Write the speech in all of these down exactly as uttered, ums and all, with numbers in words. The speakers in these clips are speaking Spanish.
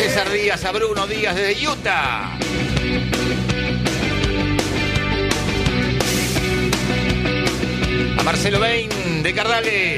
César Díaz, a Bruno Díaz desde Utah. A Marcelo Bain de Cardales.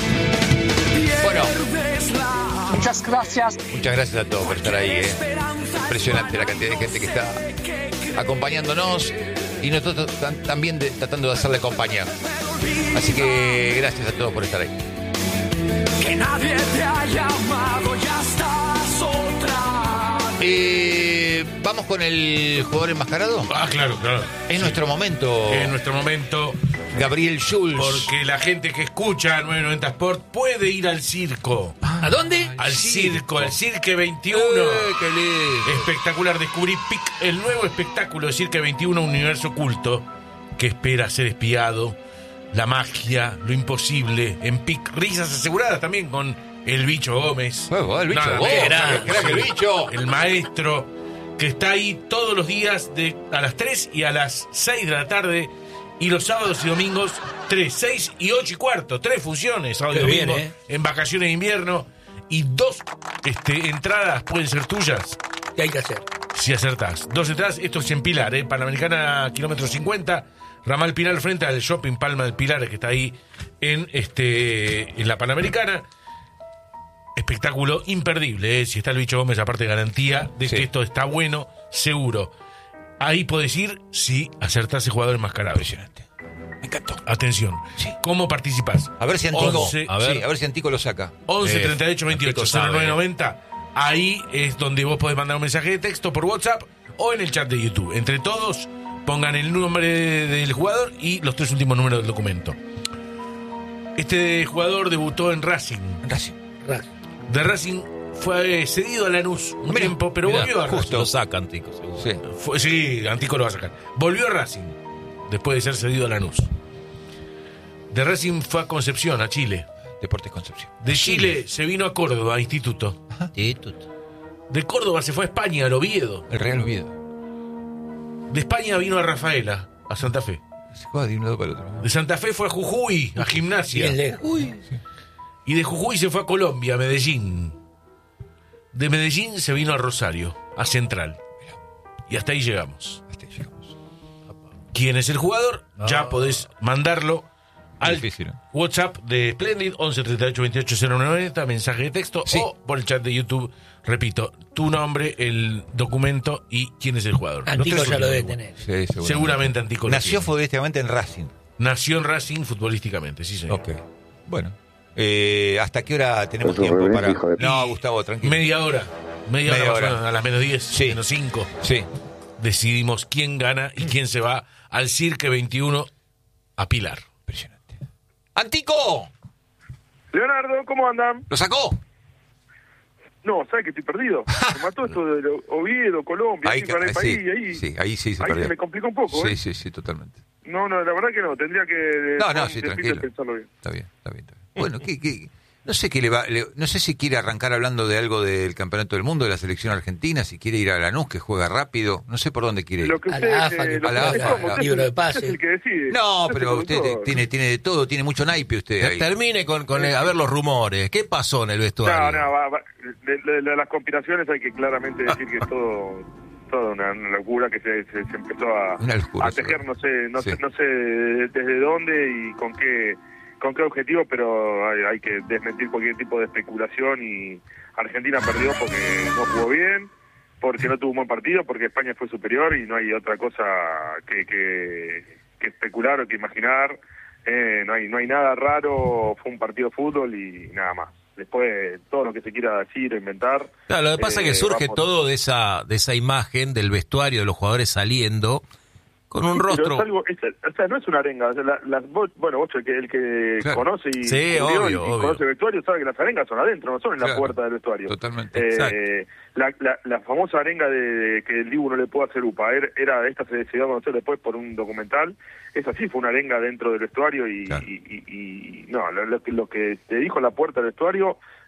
Bueno, muchas gracias. Muchas gracias a todos por estar ahí. ¿eh? Impresionante la cantidad de gente que está acompañándonos y nosotros también de, tratando de hacerle compañía. Así que gracias a todos por estar ahí. Que nadie te ha llamado, ya estás otra. Eh, Vamos con el jugador enmascarado. Ah, claro, claro. Es sí. nuestro momento. Es nuestro momento. Gabriel Schulz. Porque la gente que escucha nueve noventa Sport puede ir al circo. ¿A dónde? Al circo, circo. al Cirque veintiuno. Eh, qué lindo. Espectacular. Descubrí P I C, el nuevo espectáculo de Cirque veintiuno, un universo oculto que espera ser espiado. La magia, lo imposible. En P I C, risas aseguradas también con el Bicho Gómez. Oh, el Bicho Nada Gómez. menos. Crack, crack, el Bicho. El maestro que está ahí todos los días de a las tres y a las seis de la tarde. Y los sábados y domingos, tres, seis y ocho y cuarto. Tres funciones, sábado y Qué domingo, bien, ¿eh? en vacaciones de invierno. Y dos este, entradas pueden ser tuyas ¿Qué hay que hacer? si acertás. Dos entradas, esto es en Pilar, ¿eh? Panamericana, kilómetro cincuenta. Ramal Pilar frente al Shopping Palma del Pilar, que está ahí en, este, en la Panamericana. Espectáculo imperdible, ¿eh? Si está el Bicho Gómez, aparte garantía de Sí. que esto está bueno, seguro. Ahí podés ir si acertás el jugador enmascarado. Impresionante. Me encantó. Atención. Sí. ¿Cómo participás? A ver si Antico, once, a ver, sí, a ver si Antico lo saca. once Eh, treinta y ocho veintiocho Antico cero sabe. nueve noventa. Ahí es donde vos podés mandar un mensaje de texto por WhatsApp o en el chat de YouTube. Entre todos, pongan el nombre del jugador y los tres últimos números del documento. Este jugador debutó en Racing. Racing. De Racing fue cedido a Lanús un Mirá, tiempo, pero Mirá, volvió a Racing. justo lo sacan, Tico, seguro. Sí. Fue, sí, Antico lo va a sacar. Volvió a Racing después de ser cedido a Lanús. De Racing fue a Concepción, a Chile. Deportes Concepción. De Chile se vino a Córdoba, a Instituto. Instituto. De Córdoba se fue a España, al Oviedo. El Real Oviedo. De España vino a Rafaela, a Santa Fe. Se juega de un lado para el otro. De Santa Fe fue a Jujuy, a Gimnasia. Bien lejos. Uy. Y de Jujuy se fue a Colombia, a Medellín. De Medellín se vino a Rosario, a Central. Y hasta ahí llegamos. Hasta ahí llegamos. ¿Quién es el jugador? No. Ya podés mandarlo al Difícil, ¿eh? WhatsApp de Splendid, once treinta y ocho veintiocho cero nueve noventa, mensaje de texto, Sí. o por el chat de YouTube. Repito, tu nombre, el documento y quién es el jugador. Los Antico tres ya lo debe últimos. tener. Sí, seguramente. Seguramente Antico lo Nació tiene. futbolísticamente en Racing. Nació en Racing futbolísticamente, sí señor. Ok. Bueno. Eh, ¿Hasta qué hora tenemos Eso tiempo reverendo, para...? hijo de- No, Gustavo, tranquilo. Media hora. Media, Media hora, más o hora. menos, a las menos diez, Sí. menos cinco. Sí. Decidimos quién gana y quién se va al Cirque veintiuno a Pilar. Impresionante. ¡Antico! Leonardo, ¿cómo andan? ¿Lo sacó? No, ¿sabes que estoy perdido? Me mató esto de Oviedo, Colombia, Ahí, ahí, para el sí, país, ahí, sí, ahí sí se ahí perdió. se me complicó un poco, Sí, ¿eh? sí, sí, totalmente. No, no, la verdad que no, tendría que... No, no, un sí, tiempito tranquilo. pensarlo bien. Está bien, está bien. Está bien. Bueno, ¿qué, qué? No sé qué le va... le- no sé si quiere arrancar hablando de algo del Campeonato del Mundo, de la selección argentina, si quiere ir a Lanús, que juega rápido. No sé por dónde quiere ir. Lo que A usted... la AFA, eh, que lo a la que- AFA, ¿cómo? a la- Usted libro es de el- pases. usted es el que decide. No, Usted es pero el usted conductor. tiene, tiene de todo, tiene mucho naipe usted ahí. Termine con, con el- a ver los rumores. ¿Qué pasó en el No, vestuario? no, va, va. De, de- de las conspiraciones hay que claramente decir que es todo, todo una, una locura que se, se, se empezó a, Una locura, a tejer, no sé, no sí. sé, no sé desde dónde y con qué, con qué objetivo, pero hay, hay que desmentir cualquier tipo de especulación y Argentina perdió porque no jugó bien, porque no tuvo un buen partido, porque España fue superior y no hay otra cosa que, que, que especular o que imaginar. Eh, no hay no hay nada raro, fue un partido de fútbol y nada más. Después todo lo que se quiera decir o inventar. Claro, lo que pasa es eh, que surge vamos- todo de esa de esa imagen del vestuario de los jugadores saliendo con un Pero rostro. es algo, es- o sea, no es una arenga. O sea, la- las, vos- bueno, vos el que, el que Claro. conoce y, Sí, cubrió obvio, y obvio. conoce el vestuario sabe que las arengas son adentro, no son en la Claro. puerta del vestuario. Totalmente. Eh, Exacto. la, la, la famosa arenga de, de que el Dibu no le puede hacer upa, era, era esta se decidió a conocer después por un documental. Esa sí fue una arenga dentro del vestuario y, Claro. y, y- y- no, lo, lo que- lo que te dijo la puerta del vestuario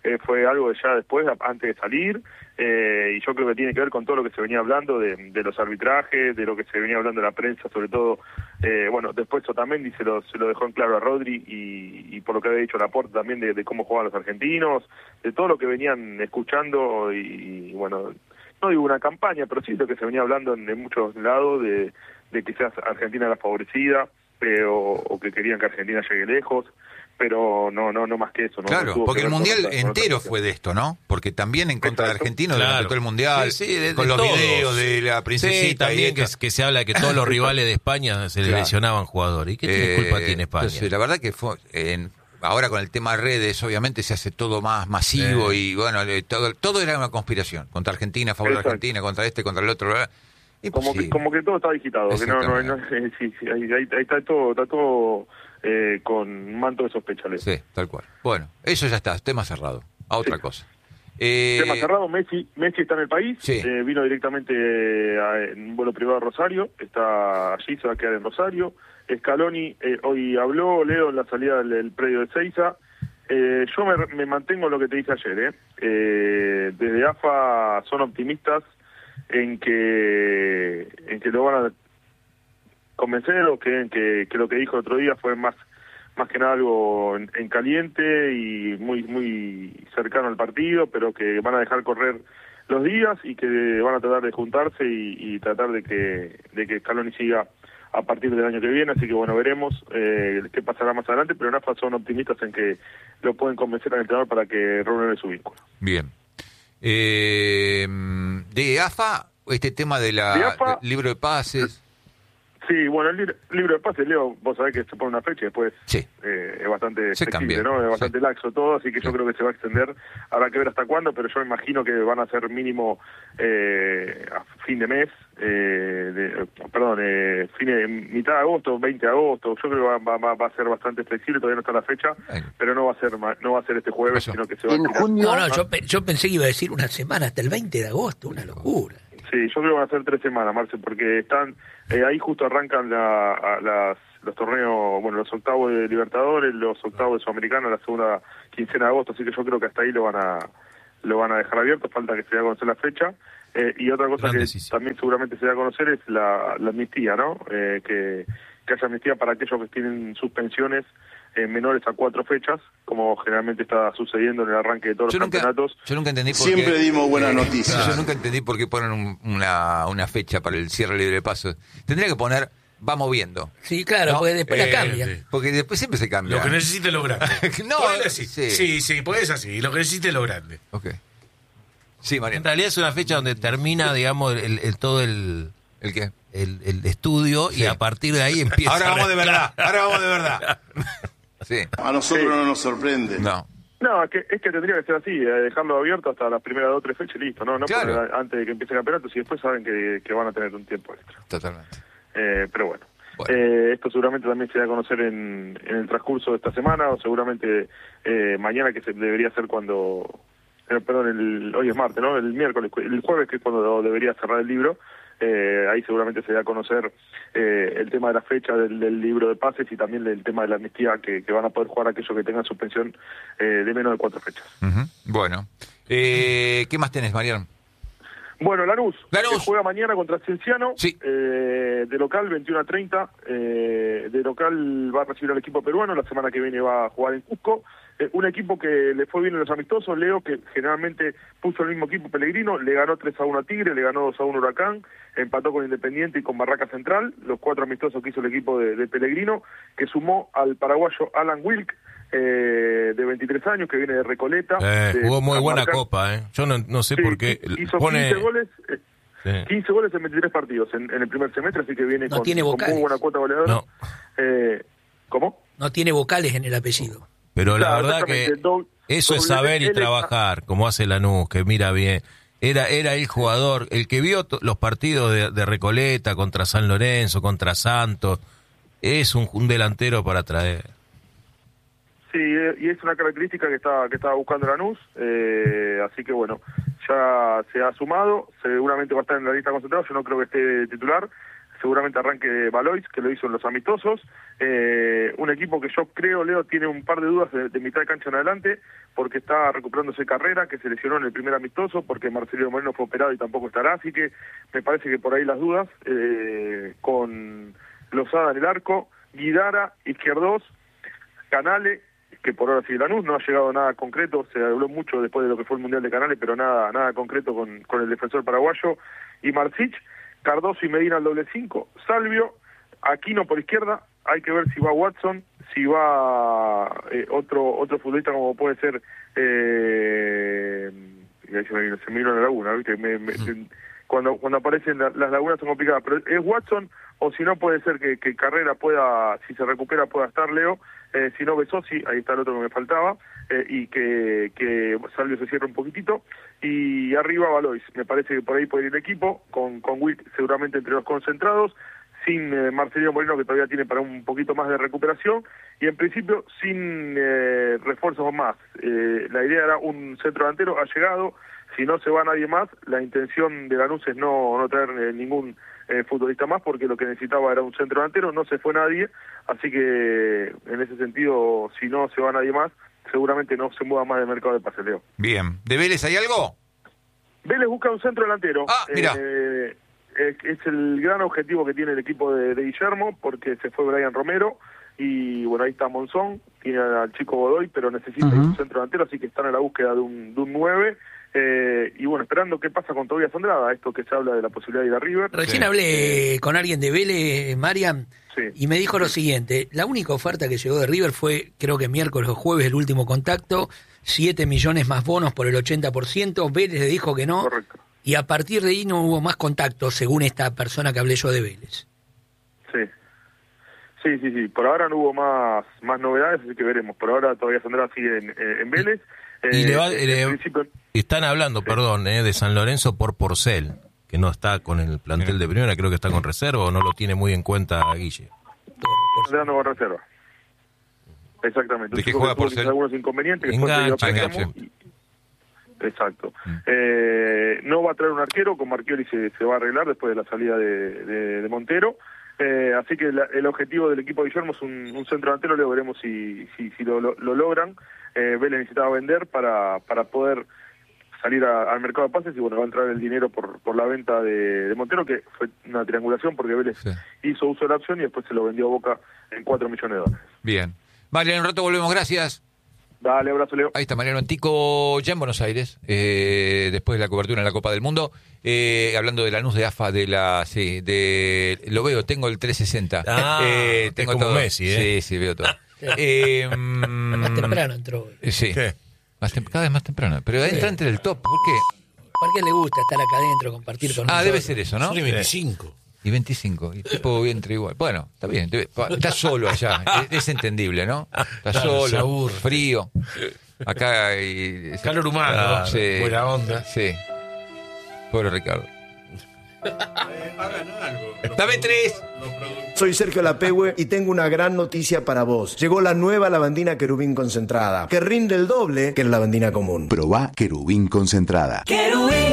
eh, fue algo de ya después, antes de salir, eh, y yo creo que tiene que ver con todo lo que se venía hablando de, de los arbitrajes, de lo que se venía hablando de la prensa, sobre todo, eh, bueno, después Otamendi se lo, se lo dejó en claro a Rodri, y, y por lo que había dicho Laporte también de, de cómo jugaban los argentinos, de todo lo que venían escuchando, y, y bueno, no digo una campaña, pero sí lo que se venía hablando en, en muchos lados, de, de que quizás Argentina era favorecida, eh, o, o que querían que Argentina llegue lejos, pero no no no más que eso. ¿no? Claro, no porque el Mundial otra, entero fue de esto, ¿no? Porque también en contra Exacto. de Argentinos Claro. durante todo el Mundial, Sí, sí, de- de con los todos. videos de la princesita. Sí, también y que, esta- que se habla de que todos los rivales de España se le Claro. lesionaban jugadores. ¿Y qué tiene Eh, culpa tiene España? Entonces, la verdad que fue... En, ahora con el tema redes, obviamente se hace todo más masivo Eh. y bueno, eh, todo, todo era una conspiración. Contra Argentina, a favor de Exacto. Argentina, contra este, contra el otro. ¿verdad? como que Imposible. como que todo está digitado, que no no, no eh, sí, sí, ahí, ahí, ahí está todo está todo eh, con un manto de sospecha. Leo. Sí, tal cual. Bueno, eso ya está, tema cerrado. A otra Sí. cosa. Eh, Tema cerrado, Messi Messi está en el país, Sí. eh, vino directamente eh, a- en un vuelo privado a Rosario, está allí, se va a quedar en Rosario. Scaloni eh, hoy habló, Leo, en la salida del, del predio de Seiza. Eh, yo me, me mantengo en lo que te dije ayer, ¿eh? Eh, desde A F A son optimistas en que en que lo van a convencer, o que, que, que lo que dijo el otro día fue más más que nada algo en, en caliente y muy muy cercano al partido, pero que van a dejar correr los días y que van a tratar de juntarse y, y tratar de que de que Scaloni siga a partir del año que viene, así que bueno, veremos eh, qué pasará más adelante, pero en A F A son optimistas en que lo pueden convencer al entrenador para que renueve su vínculo. Bien. Eh, de A F A, este tema de la De A F A, libro de pases. Sí, bueno, el libro, libro de pases, Leo, vos sabés que se pone una fecha y después Sí. eh, es bastante Se flexible, cambia, ¿no? Es bastante sí. laxo todo, así que Sí. yo creo que se va a extender. Habrá que ver hasta cuándo, pero yo imagino que van a ser mínimo eh, a fin de mes, eh, de, perdón, eh, fin de, mitad de agosto, veinte de agosto. Yo creo que va, va, va a ser bastante flexible, todavía no está la fecha, Bueno. pero no va a ser ma- no va a ser este jueves, Eso. sino que se va a En tirar. junio, No, no, yo, pe- yo pensé que iba a decir una semana, hasta el veinte de agosto, una locura. Sí, yo creo que van a ser tres semanas, Marce, porque están eh, ahí justo arrancan la, a las, los torneos, bueno, los octavos de Libertadores, los octavos de Sudamericana, la segunda quincena de agosto, así que yo creo que hasta ahí lo van a lo van a dejar abierto, falta que se dé a conocer la fecha. Eh, y otra cosa Gran que decisión. también seguramente se dé a conocer es la, la amnistía, ¿no? Eh, que, que haya amnistía para aquellos que tienen suspensiones eh, menores a cuatro fechas, como generalmente está sucediendo en el arranque de todos Yo los nunca, campeonatos. yo nunca entendí por Siempre qué, dimos buenas eh, noticias. Yo nunca entendí por qué ponen un- una, una fecha para el cierre libre de pasos. Tendría que poner, va moviendo. Sí, claro, No, porque después eh, la cambian. sí. Porque después siempre se cambia. Lo que necesite lo grande. No, Ponele así. sí. Sí, sí, podés así. Lo que necesite lo grande. Ok. Sí, En Mariano. realidad es una fecha donde termina, digamos, el, el- todo el, ¿El qué? el, el estudio Sí. y a partir de ahí empieza. Ahora a vamos de mezclar. verdad. Ahora vamos de verdad. Sí. A nosotros no nos sorprende. No. No, es que, es que tendría que ser así, eh, dejarlo abierto hasta las primeras dos o tres fechas y listo, ¿no? No Claro. poner a- antes de que empiece el campeonato, si después saben que, que van a tener un tiempo extra. Totalmente. Eh, pero bueno, Bueno. Eh, esto seguramente también se da a conocer en, en el transcurso de esta semana, o seguramente eh, mañana, que se debería ser cuando... eh, perdón, el, hoy es martes, ¿no? El miércoles, el jueves, que es cuando debería cerrar el libro. Eh, ahí seguramente se da a conocer eh, el tema de la fecha del, del libro de pases y también el tema de la amnistía, que, que van a poder jugar aquellos que tengan suspensión eh, de menos de cuatro fechas. Ujú. Bueno. Eh, ¿Qué más tenés, Mariano? Bueno, Lanús, Lanús. que juega mañana contra Cienciano, Sí. eh, de local veintiuno a treinta, eh, de local va a recibir al equipo peruano, la semana que viene va a jugar en Cusco, eh, un equipo que le fue bien en los amistosos, Leo, que generalmente puso el mismo equipo Pellegrino, le ganó tres a uno a Tigre, le ganó dos a uno a Huracán, empató con Independiente y con Barraca Central, los cuatro amistosos que hizo el equipo de, de Pellegrino, que sumó al paraguayo Alan Wilk, eh, de veintitrés años, que viene de Recoleta. Eh, de jugó muy San buena Marcán. copa, ¿eh? Yo no, no sé Sí, por qué. hizo Pone, quince goles, eh, Sí. quince goles en veintitrés partidos en, en el primer semestre, así que viene No con, tiene con vocales. muy buena cuota goleadora. No. Eh, ¿Cómo? No tiene vocales en el apellido. Pero la Claro, verdad que exactamente, doble- eso es doble saber y L- trabajar, como hace Lanús, que mira bien. Era, era el jugador, el que vio to- los partidos de, de Recoleta contra San Lorenzo, contra Santos. Es un, un delantero para traer. Sí, eh, y es una característica que está que estaba buscando Lanús, eh, así que bueno, ya se ha sumado, seguramente va a estar en la lista concentrada, yo no creo que esté titular, seguramente arranque Valois, que lo hizo en los amistosos. Eh, un equipo que yo creo, Leo, tiene un par de dudas de, de mitad de cancha en adelante, porque está recuperándose Carrera, que se lesionó en el primer amistoso, porque Marcelino Moreno fue operado y tampoco estará, así que me parece que por ahí las dudas, eh, con Lozada en el arco, Guidara, Izquierdos, Canale, que por ahora sigue Lanús, no ha llegado nada concreto, se habló mucho después de lo que fue el Mundial de Canales, pero nada nada concreto con, con el defensor paraguayo, y Marcich, Cardoso y Medina al doble cinco, Salvio, Aquino por izquierda, hay que ver si va Watson, si va eh, otro otro futbolista como puede ser, eh, se me vino, se me vino la laguna, ¿viste? Me, me, mm. Cuando cuando aparecen la, las lagunas son complicadas, pero es Watson, o si no puede ser que, que Carrera pueda, si se recupera pueda estar Leo, eh, si no Besosi, ahí está el otro que me faltaba, eh, y que, que Salvio se cierra un poquitito, y arriba Valois, me parece que por ahí puede ir el equipo, con, con Witt seguramente entre los concentrados, sin eh, Marcelino Moreno, que todavía tiene para un poquito más de recuperación, y en principio sin eh, refuerzos más. Eh, la idea era un centro delantero, ha llegado, si no se va nadie más, la intención de Lanús es no, no traer eh, ningún eh, futbolista más, porque lo que necesitaba era un centro delantero, no se fue nadie, así que en ese sentido, si no se va nadie más, seguramente no se mueva más del mercado de pase, Leo. Bien. ¿De Vélez hay algo? Vélez busca un centro delantero. Ah, mira. Eh, es, es el gran objetivo que tiene el equipo de, de Guillermo, porque se fue Brian Romero, y bueno, ahí está Monzón, tiene al chico Godoy, pero necesita uh-huh. un centro delantero, así que están en la búsqueda de un, de un nueve. Eh, y bueno, esperando qué pasa con Tobias Andrada, esto que se habla de la posibilidad de ir a River. Recién sí. hablé con alguien de Vélez, Marian, sí. y me dijo lo siguiente: la única oferta que llegó de River fue, creo que miércoles o jueves, el último contacto, siete millones más bonos por el ochenta por ciento, Vélez le dijo que no, correcto. Y a partir de ahí no hubo más contactos, según esta persona que hablé yo de Vélez. Sí, sí, sí, sí. Por ahora no hubo más más novedades, así que veremos. Por ahora todavía Andrada sigue en, en Vélez. Y eh, le va, en le, principio... están hablando, sí. perdón, eh, de San Lorenzo por Porcel, que no está con el plantel de primera, creo que está con reserva, o no lo tiene muy en cuenta Guille. Está con reserva. Exactamente. ¿De qué juega Porcel? Algunos inconvenientes. Que engancha, engancha. Y... Exacto. Mm. Eh, no va a traer un arquero, con Marchioli se, se va a arreglar después de la salida de, de, de Montero. Eh, así que la, el objetivo del equipo de Guillermo es un, un centro delantero, luego veremos si, si, si lo, lo, lo logran. Eh, Vélez necesitaba vender para, para poder salir a, al mercado de pases, y bueno, va a entrar el dinero por, por la venta de, de Montero, que fue una triangulación porque Vélez sí. hizo uso de la opción y después se lo vendió a Boca en cuatro millones de dólares. Bien. Mariano, un rato volvemos, gracias. Dale, abrazo, Leo. Ahí está Mariano Antico, ya en Buenos Aires, eh, después de la cobertura en la Copa del Mundo, eh, hablando de Lanús, de A F A, de la, sí, de, lo veo, tengo el trescientos sesenta. Ah, eh, tengo como todo. Messi, ¿eh? Sí, sí, veo todo. eh, más temprano entró. Sí, ¿Qué? más tem- cada vez más temprano, pero sí. entra entre el top, ¿por qué? Porque le gusta estar acá adentro, compartir con Ah, nosotros. debe ser eso, ¿no? Son y veinticinco. Y veinticinco, y tipo entra igual. Bueno, está bien, debe, está solo allá, es, es entendible, ¿no? Está Claro, se solo, aburre. frío. Acá hay... Calor humano, Ah, sí. buena onda. Sí. Pobre Ricardo. Hagan algo. Dame tres. Soy Sergio Lapehue y tengo una gran noticia para vos. Llegó la nueva lavandina Querubín concentrada, que rinde el doble que la lavandina común. Probá Querubín concentrada. Querubín.